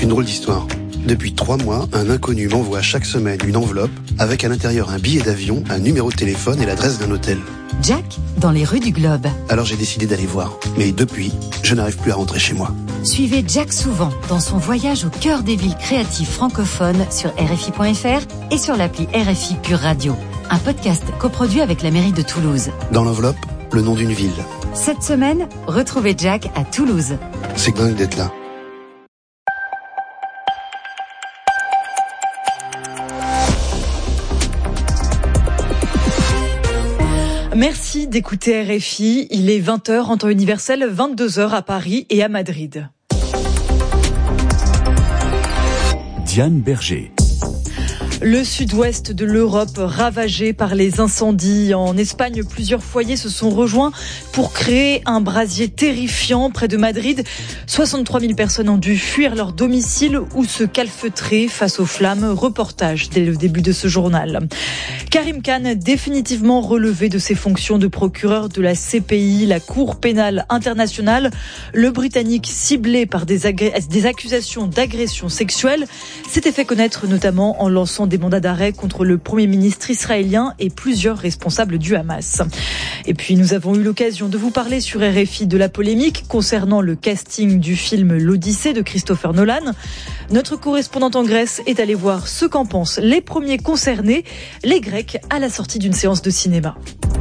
une drôle d'histoire. Depuis 3 mois, un inconnu m'envoie chaque semaine une enveloppe avec à l'intérieur un billet d'avion, un numéro de téléphone et l'adresse d'un hôtel. Jack, dans les rues du Globe. Alors j'ai décidé d'aller voir. Mais depuis, je n'arrive plus à rentrer chez moi. Suivez Jack souvent dans son voyage au cœur des villes créatives francophones sur RFI.fr et sur l'appli RFI Pure Radio. Un podcast coproduit avec la mairie de Toulouse. Dans l'enveloppe, le nom d'une ville. Cette semaine, retrouvez Jack à Toulouse. C'est dingue d'être là. Merci d'écouter RFI. Il est 20h en temps universel, 22h à Paris et à Madrid. Diane Berger. Le sud-ouest de l'Europe ravagé par les incendies. En Espagne, plusieurs foyers se sont rejoints pour créer un brasier terrifiant près de Madrid. 63 000 personnes ont dû fuir leur domicile ou se calfeutrer face aux flammes. Reportage dès le début de ce journal. Karim Khan, définitivement relevé de ses fonctions de procureur de la CPI, la Cour pénale internationale. Le Britannique, ciblé par des accusations d'agression sexuelle, s'était fait connaître notamment en lançant des mandats d'arrêt contre le Premier ministre israélien et plusieurs responsables du Hamas. Et puis nous avons eu l'occasion de vous parler sur RFI de la polémique concernant le casting du film L'Odyssée de Christopher Nolan. Notre correspondante en Grèce est allée voir ce qu'en pensent les premiers concernés, les Grecs, à la sortie d'une séance de cinéma.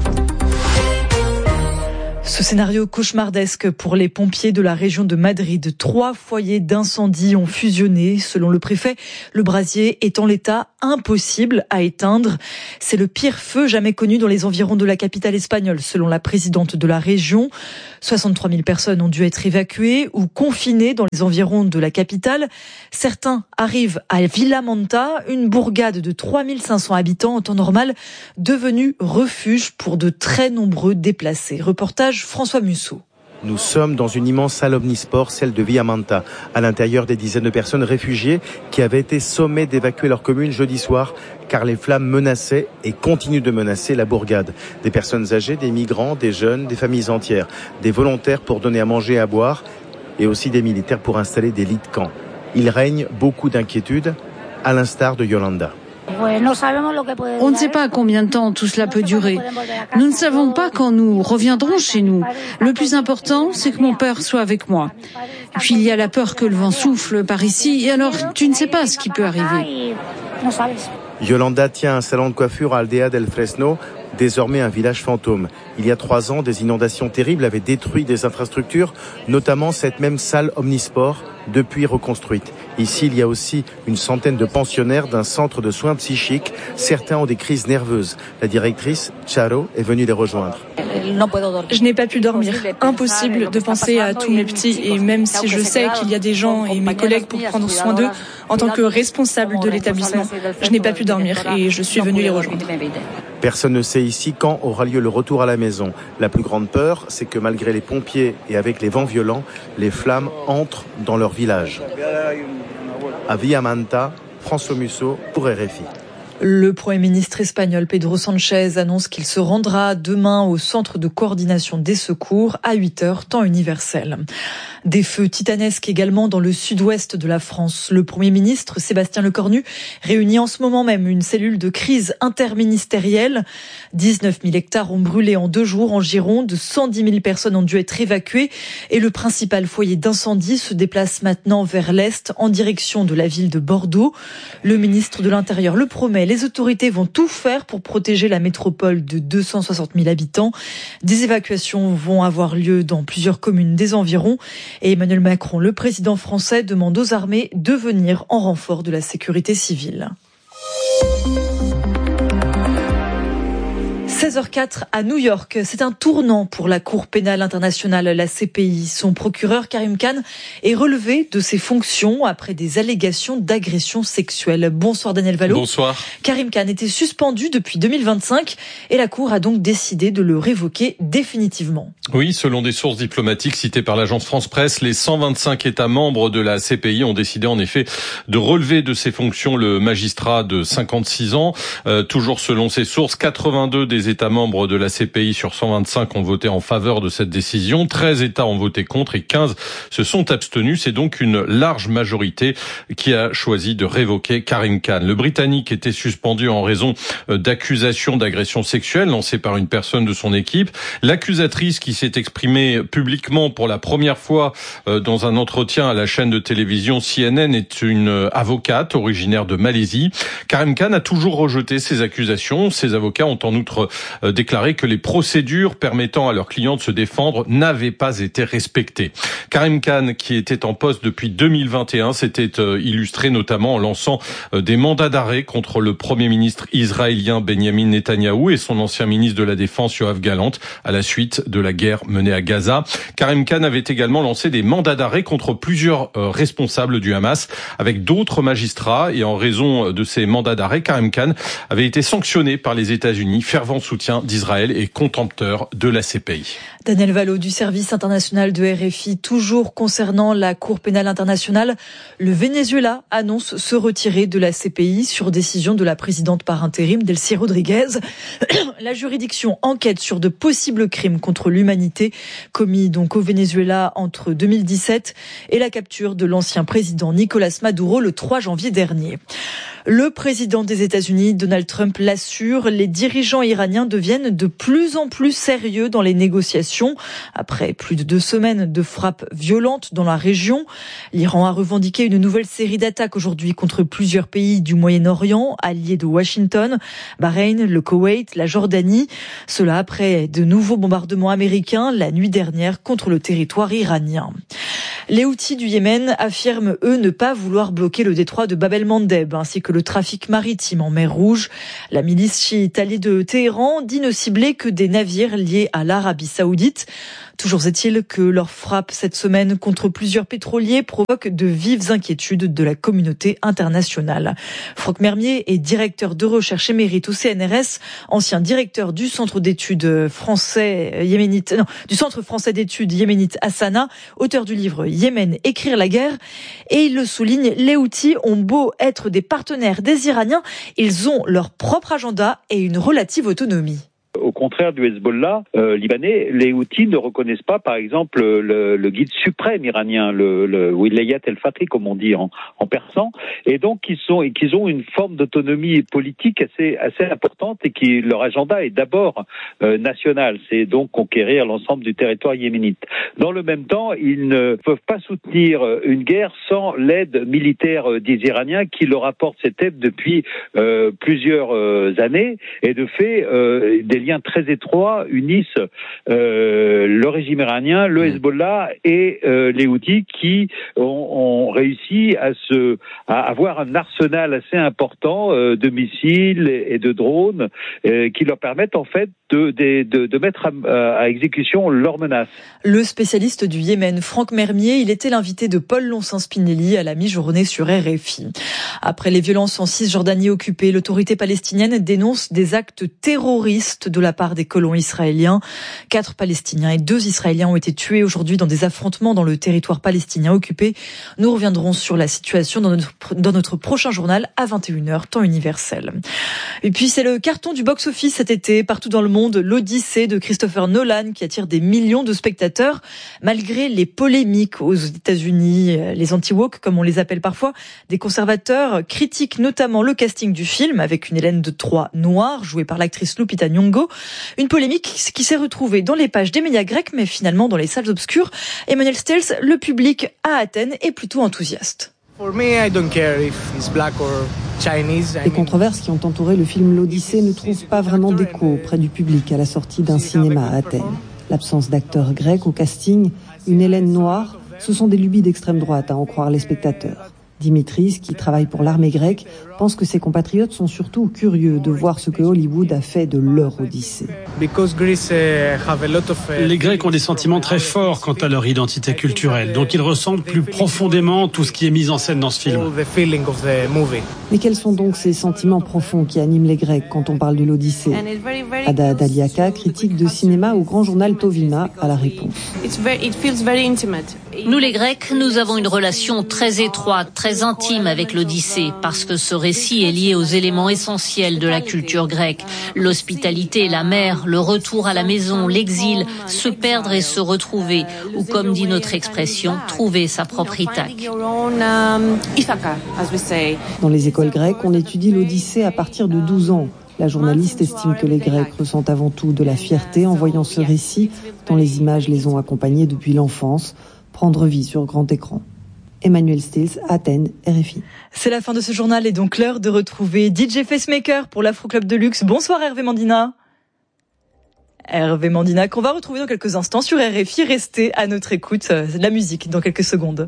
Ce scénario cauchemardesque pour les pompiers de la région de Madrid. 3 foyers d'incendie ont fusionné. Selon le préfet, le brasier est en l'état impossible à éteindre. C'est le pire feu jamais connu dans les environs de la capitale espagnole, selon la présidente de la région. 63 000 personnes ont dû être évacuées ou confinées dans les environs de la capitale. Certains arrivent à Villamanta, une bourgade de 3 500 habitants en temps normal, devenue refuge pour de très nombreux déplacés. Reportage François Musso. Nous sommes dans une immense salle omnisport, celle de Villamanta. À l'intérieur, des dizaines de personnes réfugiées qui avaient été sommées d'évacuer leur commune jeudi soir car les flammes menaçaient et continuent de menacer la bourgade. Des personnes âgées, des migrants, des jeunes, des familles entières, des volontaires pour donner à manger et à boire et aussi des militaires pour installer des lits de camp. Il règne beaucoup d'inquiétudes, à l'instar de Yolanda. On ne sait pas combien de temps tout cela peut durer. Nous ne savons pas quand nous reviendrons chez nous. Le plus important, c'est que mon père soit avec moi. Et puis il y a la peur que le vent souffle par ici, et alors tu ne sais pas ce qui peut arriver. Yolanda tient un salon de coiffure à Aldea del Fresno, désormais un village fantôme. Il y a 3 ans, des inondations terribles avaient détruit des infrastructures, notamment cette même salle omnisport, depuis reconstruite. Ici, il y a aussi une centaine de pensionnaires d'un centre de soins psychiques. Certains ont des crises nerveuses. La directrice, Charo, est venue les rejoindre. Je n'ai pas pu dormir. Impossible de penser à tous mes petits, et même si je sais qu'il y a des gens et mes collègues pour prendre soin d'eux, en tant que responsable de l'établissement, je n'ai pas pu dormir et je suis venue les rejoindre. Personne ne sait ici quand aura lieu le retour à la maison. La plus grande peur, c'est que malgré les pompiers et avec les vents violents, les flammes entrent dans leur village. À Villamanta, François Musso pour RFI. Le Premier ministre espagnol Pedro Sánchez annonce qu'il se rendra demain au centre de coordination des secours à 8h, temps universel. Des feux titanesques également dans le sud-ouest de la France. Le Premier ministre Sébastien Lecornu réunit en ce moment même une cellule de crise interministérielle. 19 000 hectares ont brûlé en 2 jours en Gironde. 110 000 personnes ont dû être évacuées. Et le principal foyer d'incendie se déplace maintenant vers l'est en direction de la ville de Bordeaux. Le ministre de l'Intérieur le promet. Les autorités vont tout faire pour protéger la métropole de 260 000 habitants. Des évacuations vont avoir lieu dans plusieurs communes des environs. Et Emmanuel Macron, le président français, demande aux armées de venir en renfort de la sécurité civile. 16h04 à New York. C'est un tournant pour la Cour pénale internationale, la CPI. Son procureur, Karim Khan, est relevé de ses fonctions après des allégations d'agression sexuelle. Bonsoir Daniel Valo. Bonsoir. Karim Khan était suspendu depuis 2025 et la Cour a donc décidé de le révoquer définitivement. Oui, selon des sources diplomatiques citées par l'agence France Presse, les 125 États membres de la CPI ont décidé en effet de relever de ses fonctions le magistrat de 56 ans. Toujours selon ces sources, 82 des États États membres de la CPI sur 125 ont voté en faveur de cette décision. 13 États ont voté contre et 15 se sont abstenus. C'est donc une large majorité qui a choisi de révoquer Karim Khan. Le Britannique était suspendu en raison d'accusations d'agression sexuelle lancées par une personne de son équipe. L'accusatrice qui s'est exprimée publiquement pour la première fois dans un entretien à la chaîne de télévision CNN est une avocate originaire de Malaisie. Karim Khan a toujours rejeté ces accusations. Ses avocats ont en outre déclaré que les procédures permettant à leurs clients de se défendre n'avaient pas été respectées. Karim Khan, qui était en poste depuis 2021, s'était illustré notamment en lançant des mandats d'arrêt contre le Premier ministre israélien Benjamin Netanyahou et son ancien ministre de la Défense Yoav Gallant à la suite de la guerre menée à Gaza. Karim Khan avait également lancé des mandats d'arrêt contre plusieurs responsables du Hamas avec d'autres magistrats et en raison de ces mandats d'arrêt, Karim Khan avait été sanctionné par les États-Unis, fervent soutien d'Israël et contempteur de la CPI. Daniel Valo du service international de RFI, toujours concernant la Cour pénale internationale. Le Venezuela annonce se retirer de la CPI sur décision de la présidente par intérim Delcy Rodriguez. La juridiction enquête sur de possibles crimes contre l'humanité commis donc au Venezuela entre 2017 et la capture de l'ancien président Nicolás Maduro le 3 janvier dernier. Le président des États-Unis, Donald Trump, l'assure, les dirigeants iraniens deviennent de plus en plus sérieux dans les négociations. Après plus de 2 semaines de frappes violentes dans la région, l'Iran a revendiqué une nouvelle série d'attaques aujourd'hui contre plusieurs pays du Moyen-Orient, alliés de Washington, Bahreïn, le Koweït, la Jordanie. Cela après de nouveaux bombardements américains la nuit dernière contre le territoire iranien. Les Houthis du Yémen affirment, eux, ne pas vouloir bloquer le détroit de Bab el-Mandeb ainsi que le trafic maritime en mer Rouge. La milice chiite alliée de Téhéran dit ne cibler que des navires liés à l'Arabie Saoudite. Toujours est-il que leur frappe cette semaine contre plusieurs pétroliers provoque de vives inquiétudes de la communauté internationale. Franck Mermier est directeur de recherche émérite au CNRS, ancien directeur du Centre d'études français yéménite, du Centre français d'études yéménite Hassana, auteur du livre Yémen, écrire la guerre. Et il le souligne, les Houthis ont beau être des partenaires des Iraniens, ils ont leur propre agenda et une relative autonomie. Au contraire du Hezbollah libanais, les Houthis ne reconnaissent pas, par exemple, le guide suprême iranien, le Wilayat el-Fatri, comme on dit en persan, et donc qu'ils ont une forme d'autonomie politique assez importante et qui leur agenda est d'abord national, c'est donc conquérir l'ensemble du territoire yéménite. Dans le même temps, ils ne peuvent pas soutenir une guerre sans l'aide militaire des Iraniens qui leur apportent cette aide depuis plusieurs années, et de fait des liens très étroits unissent le régime iranien, le Hezbollah et les Houthis qui ont réussi à avoir un arsenal assez important de missiles et de drones qui leur permettent en fait de mettre à exécution leurs menaces. Le spécialiste du Yémen, Franck Mermier, il était l'invité de Paul Lonsin-Spinelli à la mi-journée sur RFI. Après les violences en Cisjordanie occupée, l'autorité palestinienne dénonce des actes terroristes de la part des colons israéliens. 4 Palestiniens et 2 Israéliens ont été tués aujourd'hui dans des affrontements dans le territoire palestinien occupé. Nous reviendrons sur la situation dans notre prochain journal à 21h, temps universel. Et puis c'est le carton du box-office cet été, partout dans le monde. L'Odyssée de Christopher Nolan qui attire des millions de spectateurs malgré les polémiques aux États-Unis, les anti-woke comme on les appelle parfois. Des conservateurs critiquent notamment le casting du film avec une Hélène de Troie noire jouée par l'actrice Lupita Nyong'o. Une polémique qui s'est retrouvée dans les pages des médias grecs mais finalement dans les salles obscures. Emmanuel Stelz, le public à Athènes est plutôt enthousiaste. Les controverses qui ont entouré le film L'Odyssée ne trouvent pas vraiment d'écho auprès du public à la sortie d'un cinéma à Athènes. L'absence d'acteurs grecs au casting, une Hélène noire, ce sont des lubies d'extrême droite à en croire les spectateurs. Dimitris, qui travaille pour l'armée grecque, pense que ses compatriotes sont surtout curieux de voir ce que Hollywood a fait de leur Odyssée. Les Grecs ont des sentiments très forts quant à leur identité culturelle, donc ils ressentent plus profondément tout ce qui est mis en scène dans ce film. Mais quels sont donc ces sentiments profonds qui animent les Grecs quand on parle de l'Odyssée ? Ada Daliaka, critique de cinéma au grand journal Tovima, a la réponse. Nous les Grecs, nous avons une relation très étroite, très intime avec l'Odyssée, parce que ce récit est lié aux éléments essentiels de la culture grecque. L'hospitalité, la mer, le retour à la maison, l'exil, se perdre et se retrouver, ou comme dit notre expression, trouver sa propre Ithaque. Dans les écoles grecques, on étudie l'Odyssée à partir de 12 ans. La journaliste estime que les Grecs ressentent avant tout de la fierté en voyant ce récit, dont les images les ont accompagnés depuis l'enfance, prendre vie sur grand écran. Emmanuel Stills, Athènes, RFI. C'est la fin de ce journal et donc l'heure de retrouver DJ Facemaker pour l'Afro Club de Luxe. Bonsoir Hervé Mandina. Hervé Mandina qu'on va retrouver dans quelques instants sur RFI. Restez à notre écoute, la musique dans quelques secondes.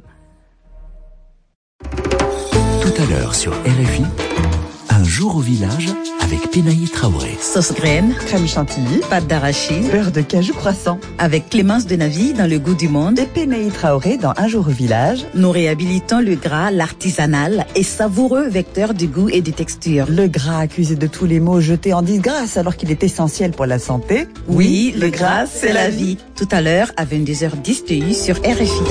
Tout à l'heure sur RFI, un jour au village avec Pénaï Traoré. Sauce graine, crème chantilly, pâte d'arachide, beurre de cajou croissant. Avec Clémence Denavy dans Le Goût du Monde et Pénaï Traoré dans Un jour au village, nous réhabilitons le gras, l'artisanal et savoureux vecteur du goût et des textures. Le gras accusé de tous les maux jeté en disgrâce alors qu'il est essentiel pour la santé. Oui, le gras, c'est la vie. Tout à l'heure à 22h10 TU sur RFI.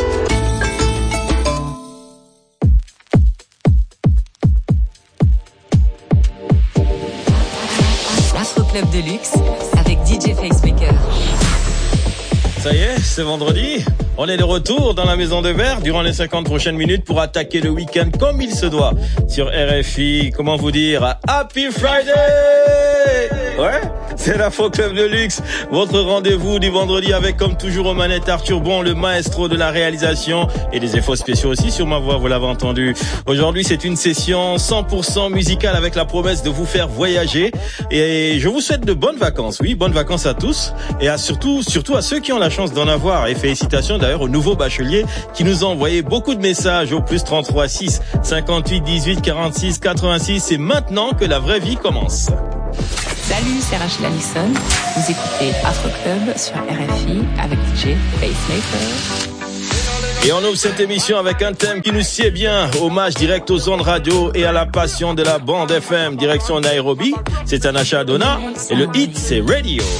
Club de Luxe avec DJ Facemaker. Ça y est, c'est vendredi. On est de retour dans la Maison de Verre durant les 50 prochaines minutes pour attaquer le week-end comme il se doit. Sur RFI, comment vous dire, Happy Friday! Ouais, c'est l'Afro Club de Luxe, votre rendez-vous du vendredi avec comme toujours aux manettes Arthur Bon, le maestro de la réalisation et des effets spéciaux aussi sur ma voix, vous l'avez entendu. Aujourd'hui, c'est une session 100% musicale avec la promesse de vous faire voyager et je vous souhaite de bonnes vacances. Oui, bonnes vacances à tous et surtout à ceux qui ont la chance d'en avoir et félicitations d'ailleurs aux nouveaux bacheliers qui nous ont envoyé beaucoup de messages au plus 33 6 58 18 46 86. C'est maintenant que la vraie vie commence. Salut, c'est Rachel Allison. Vous écoutez Afro Club sur RFI avec DJ Facemaker. Et on ouvre cette émission avec un thème qui nous sied bien. Hommage direct aux ondes radio et à la passion de la bande FM. Direction Nairobi, c'est Anasha Donna. Et le hit, c'est Radio.